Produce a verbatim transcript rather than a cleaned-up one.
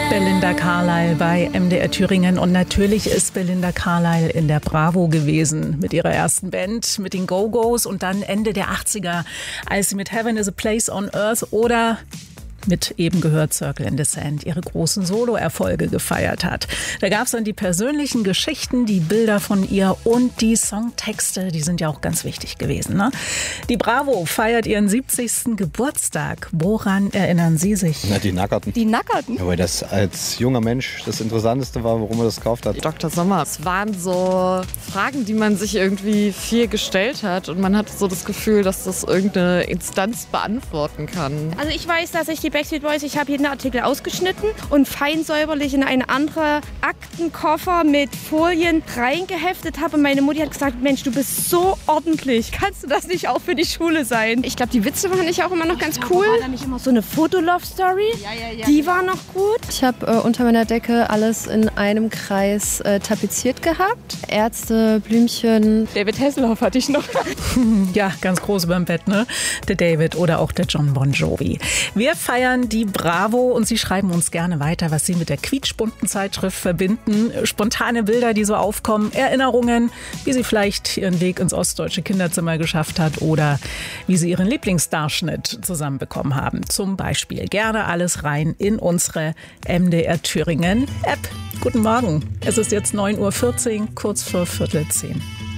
Belinda Carlisle bei M D R Thüringen. Und natürlich ist Belinda Carlisle in der Bravo gewesen mit ihrer ersten Band, mit den Go-Go's, und dann Ende der achtziger, als sie mit Heaven is a Place on Earth oder mit eben gehört Circle in the Sand ihre großen Solo-Erfolge gefeiert hat. Da gab es dann die persönlichen Geschichten, die Bilder von ihr und die Songtexte, die sind ja auch ganz wichtig gewesen, ne? Die Bravo feiert ihren siebzigsten Geburtstag. Woran erinnern Sie sich? Na, die Nackerten. Die Nackerten? Ja, weil das als junger Mensch das Interessanteste war, warum er das gekauft hat. Doktor Sommer. Es waren so Fragen, die man sich irgendwie viel gestellt hat, und man hatte so das Gefühl, dass das irgendeine Instanz beantworten kann. Also ich weiß, dass ich die Backstreet Boys, ich habe jeden Artikel ausgeschnitten und fein säuberlich in einen anderen Aktenkoffer mit Folien reingeheftet habe. Und meine Mutti hat gesagt, Mensch, du bist so ordentlich. Kannst du das nicht auch für die Schule sein? Ich glaube, die Witze fand ich auch immer noch ganz cool. War da nicht immer so eine Fotolove-Story? Ja, ja, ja. Die war noch gut. Ich habe äh, unter meiner Decke alles in einem Kreis äh, tapeziert gehabt. Ärzte, Blümchen. David Hasselhoff hatte ich noch. Ja, ganz groß überm Bett, ne? Der David oder auch der John Bon Jovi. Wir feiern die Bravo und Sie schreiben uns gerne weiter, was Sie mit der quietschbunten Zeitschrift verbinden. Spontane Bilder, die so aufkommen, Erinnerungen, wie Sie vielleicht Ihren Weg ins ostdeutsche Kinderzimmer geschafft hat oder wie Sie Ihren Lieblingsstarschnitt zusammenbekommen haben. Zum Beispiel gerne alles rein in unsere M D R Thüringen App. Guten Morgen, es ist jetzt neun Uhr vierzehn, kurz vor Viertel zehn.